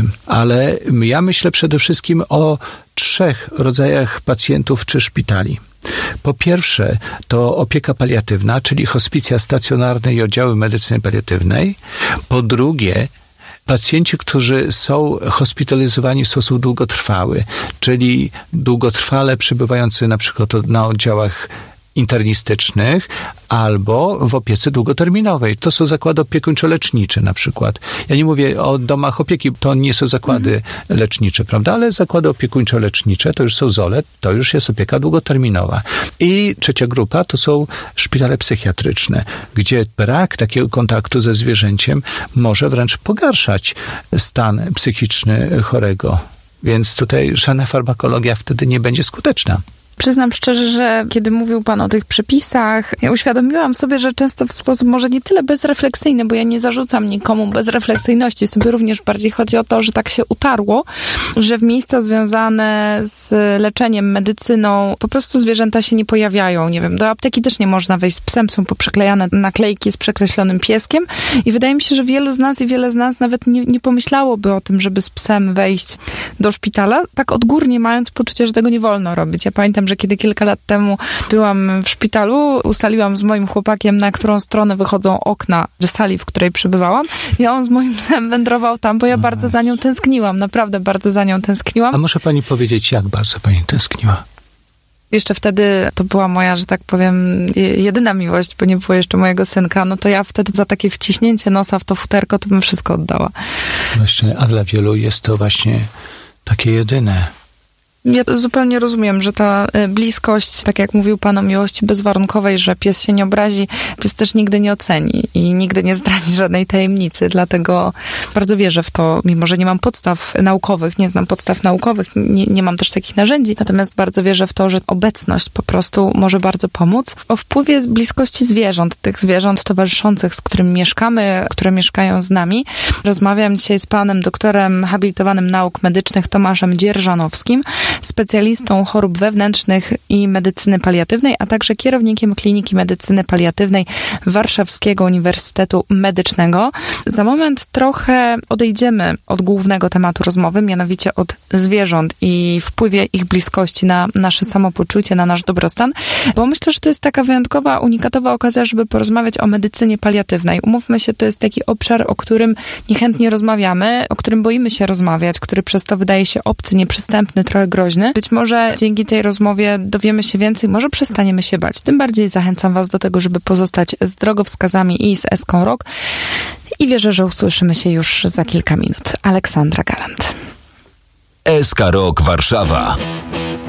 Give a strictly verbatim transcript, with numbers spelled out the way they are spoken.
tym. Ale ja myślę przede wszystkim o trzech rodzajach pacjentów czy szpitali. Po pierwsze, to opieka paliatywna, czyli hospicja stacjonarne i oddziały medycyny paliatywnej. Po drugie, pacjenci, którzy są hospitalizowani w sposób długotrwały, czyli długotrwale przebywający na przykład na oddziałach internistycznych albo w opiece długoterminowej. To są zakłady opiekuńczo-lecznicze na przykład. Ja nie mówię o domach opieki, to nie są zakłady mhm. lecznicze, prawda? Ale zakłady opiekuńczo-lecznicze to już są Z O L E, to już jest opieka długoterminowa. I trzecia grupa to są szpitale psychiatryczne, gdzie brak takiego kontaktu ze zwierzęciem może wręcz pogarszać stan psychiczny chorego. Więc tutaj żadna farmakologia wtedy nie będzie skuteczna. Przyznam szczerze, że kiedy mówił Pan o tych przepisach, ja uświadomiłam sobie, że często w sposób może nie tyle bezrefleksyjny, bo ja nie zarzucam nikomu bezrefleksyjności, sobie również bardziej chodzi o to, że tak się utarło, że w miejsca związane z leczeniem, medycyną, po prostu zwierzęta się nie pojawiają. Nie wiem, do apteki też nie można wejść z psem, są poprzyklejane naklejki z przekreślonym pieskiem i wydaje mi się, że wielu z nas i wiele z nas nawet nie, nie pomyślałoby o tym, żeby z psem wejść do szpitala, tak odgórnie mając poczucie, że tego nie wolno robić. Ja pamiętam, że kiedy kilka lat temu byłam w szpitalu, ustaliłam z moim chłopakiem, na którą stronę wychodzą okna sali, w której przebywałam i on z moim psem wędrował tam, bo ja bardzo za nią tęskniłam. Naprawdę bardzo za nią tęskniłam. A może pani powiedzieć, jak bardzo pani tęskniła? Jeszcze wtedy to była moja, że tak powiem, jedyna miłość, bo nie było jeszcze mojego synka. No to ja wtedy za takie wciśnięcie nosa w to futerko to bym wszystko oddała. Właśnie, a dla wielu jest to właśnie takie jedyne. Ja zupełnie rozumiem, że ta bliskość, tak jak mówił Pan o miłości bezwarunkowej, że pies się nie obrazi, pies też nigdy nie oceni i nigdy nie zdradzi żadnej tajemnicy, dlatego bardzo wierzę w to, mimo że nie mam podstaw naukowych, nie znam podstaw naukowych, nie, nie mam też takich narzędzi, natomiast bardzo wierzę w to, że obecność po prostu może bardzo pomóc. O wpływie z bliskości zwierząt, tych zwierząt towarzyszących, z którymi mieszkamy, które mieszkają z nami. Rozmawiam dzisiaj z Panem doktorem habilitowanym nauk medycznych Tomaszem Dzierżanowskim, specjalistą chorób wewnętrznych i medycyny paliatywnej, a także kierownikiem Kliniki Medycyny Paliatywnej Warszawskiego Uniwersytetu Medycznego. Za moment trochę odejdziemy od głównego tematu rozmowy, mianowicie od zwierząt i wpływie ich bliskości na nasze samopoczucie, na nasz dobrostan, bo myślę, że to jest taka wyjątkowa, unikatowa okazja, żeby porozmawiać o medycynie paliatywnej. Umówmy się, to jest taki obszar, o którym niechętnie rozmawiamy, o którym boimy się rozmawiać, który przez to wydaje się obcy, nieprzystępny, trochę groźny. Być może dzięki tej rozmowie dowiemy się więcej, może przestaniemy się bać. Tym bardziej zachęcam Was do tego, żeby pozostać z drogowskazami i z Eską Rok. I wierzę, że usłyszymy się już za kilka minut. Aleksandra Galant. Eska Rok Warszawa.